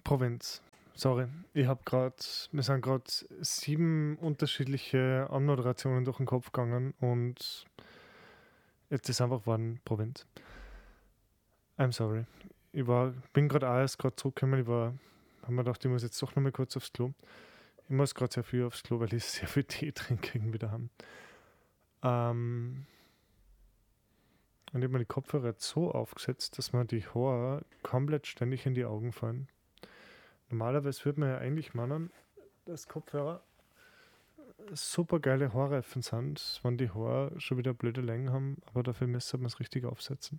Provinz. Sorry, wir sind gerade 7 unterschiedliche Anmoderationen durch den Kopf gegangen und jetzt ist einfach geworden Provinz. I'm sorry. Bin gerade auch erst zurückgekommen. Habe mir gedacht, ich muss jetzt doch noch mal kurz aufs Klo. Ich muss gerade sehr viel aufs Klo, weil ich sehr viel Tee trinke irgendwie daheim. Und ich habe mir die Kopfhörer jetzt so aufgesetzt, dass mir die Haare komplett ständig in die Augen fallen. Normalerweise würde man ja eigentlich meinen, dass Kopfhörer super geile Haarreifen sind, wenn die Haare schon wieder blöde Längen haben, aber dafür müsste man es richtig aufsetzen.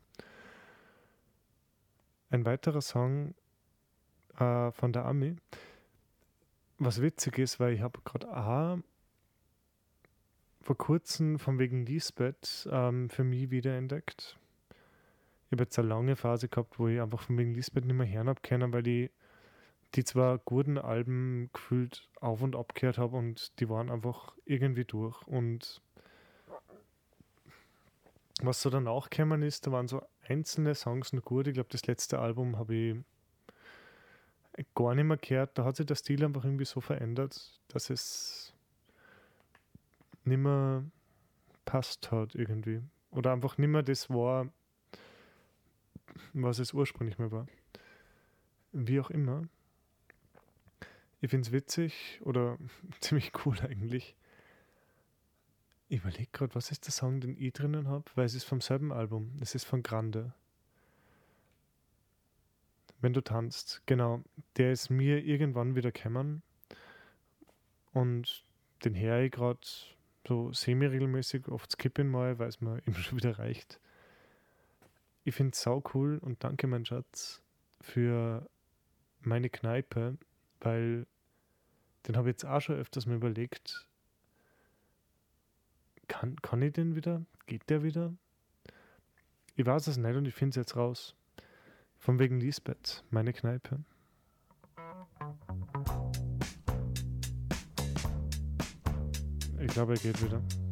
Ein weiterer Song von der Ami, was witzig ist, weil ich habe gerade auch vor kurzem von wegen Lisbeth für mich wiederentdeckt. Ich habe jetzt eine lange Phase gehabt, wo ich einfach von wegen Lisbeth nicht mehr hören habe können, weil ich die zwar guten Alben gefühlt auf und ab gehört habe und die waren einfach irgendwie durch. Und was so danach gekommen ist, da waren so einzelne Songs noch gut. Ich glaube, das letzte Album habe ich gar nicht mehr gehört. Da hat sich der Stil einfach irgendwie so verändert, dass es nicht mehr passt hat irgendwie. Oder einfach nicht mehr das war, was es ursprünglich mal war. Wie auch immer. Ich finde es witzig oder ziemlich cool eigentlich. Ich überlege gerade, was ist der Song, den ich drinnen habe? Weil es ist vom selben Album. Es ist von Grande. Wenn du tanzt. Genau. Der ist mir irgendwann wieder gekommen. Und den höre ich gerade so semi-regelmäßig. Oft skippe ihn mal, weil es mir eben schon wieder reicht. Ich finde es sau cool und danke, mein Schatz, für meine Kneipe, weil den habe ich jetzt auch schon öfters mal überlegt, kann ich den wieder? Geht der wieder? Ich weiß es nicht und ich finde es jetzt raus. Von wegen Lisbeth, meine Kneipe. Ich glaube, er geht wieder.